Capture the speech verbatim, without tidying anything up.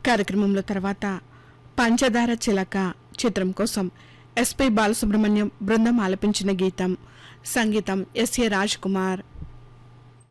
కార్యక్రమంలో తర్వాత పంచదార చిలక చిత్రం కోసం ఎస్పి బాలసుబ్రహ్మణ్యం బృందం ఆలపించిన గీతం, సంగీతం ఎస్ఏ రాజ్ కుమార్.